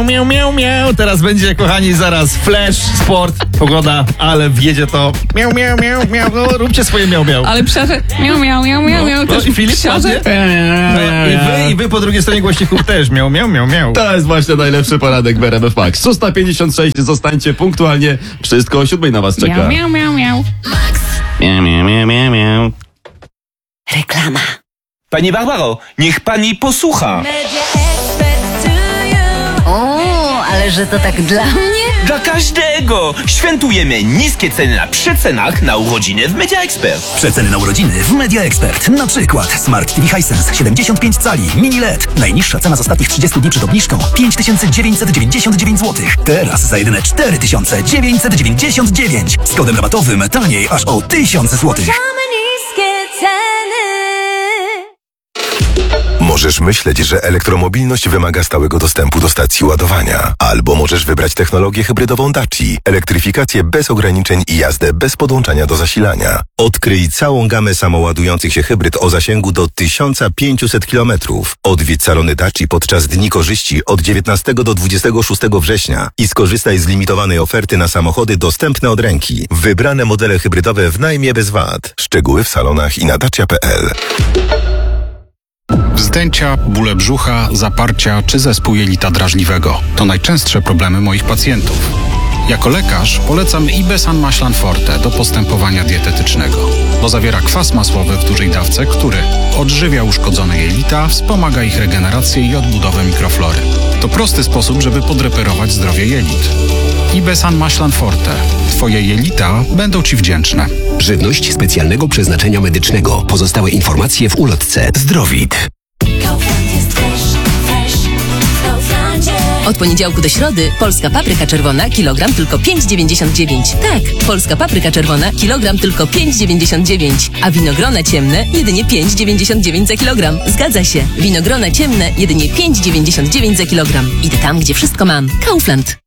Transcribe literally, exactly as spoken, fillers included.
miau, miau, miau, miau. Teraz będzie, kochani, zaraz flash, sport, pogoda, ale wjedzie to miau, miau, miau, miau. No, róbcie swoje miau, miau. Ale psiarze, miau, miau, miau, miau, miau. No, i Filip psiarze. No, i, wy, I wy po drugiej stronie głośników też miau, miau, miau, miau. To jest właśnie najlepszy poranek w R M F Max. szósta pięćdziesiąt sześć, zostańcie punktualnie. Wszystko o siódmej na was czeka. Miau, miau, miau, miau. Miau, miau, miau, miau, miau. Reklama. Pani Barbaro, niech pani posłucha. O, ale że to tak dla mnie? Dla każdego! Świętujemy niskie ceny na przecenach na urodziny w Media Expert. Przeceny na urodziny w Media Expert. Na przykład Smart T V Hisense siedemdziesiąt pięć cali, mini L E D. Najniższa cena z ostatnich trzydziestu dni przed obniżką pięć tysięcy dziewięćset dziewięćdziesiąt dziewięć złotych. Teraz za jedyne cztery tysiące dziewięćset dziewięćdziesiąt dziewięć. Z kodem rabatowym taniej aż o tysiąc złotych. Możesz myśleć, że elektromobilność wymaga stałego dostępu do stacji ładowania. Albo możesz wybrać technologię hybrydową Daci, elektryfikację bez ograniczeń i jazdę bez podłączania do zasilania. Odkryj całą gamę samoładujących się hybryd o zasięgu do tysiąc pięćset kilometrów. Odwiedź salony Daci podczas Dni Korzyści od dziewiętnastego do dwudziestego szóstego września i skorzystaj z limitowanej oferty na samochody dostępne od ręki. Wybrane modele hybrydowe w najmie bez V A T. Szczegóły w salonach i na dacia kropka p l. Wzdęcia, bóle brzucha, zaparcia czy zespół jelita drażliwego to najczęstsze problemy moich pacjentów. Jako lekarz polecam Ibesan Maślan Forte do postępowania dietetycznego, bo zawiera kwas masłowy w dużej dawce, który odżywia uszkodzone jelita, wspomaga ich regenerację i odbudowę mikroflory. To prosty sposób, żeby podreperować zdrowie jelit. Ibesan Maślan Forte. Twoje jelita będą Ci wdzięczne. Żywność specjalnego przeznaczenia medycznego. Pozostałe informacje w ulotce. Zdrowit. Od poniedziałku do środy polska papryka czerwona kilogram tylko pięć dziewięćdziesiąt dziewięć. Tak, polska papryka czerwona kilogram tylko pięć dziewięćdziesiąt dziewięć, a winogrona ciemne jedynie pięć dziewięćdziesiąt dziewięć za kilogram. Zgadza się, winogrona ciemne jedynie pięć dziewięćdziesiąt dziewięć za kilogram. Idę tam, gdzie wszystko mam. Kaufland.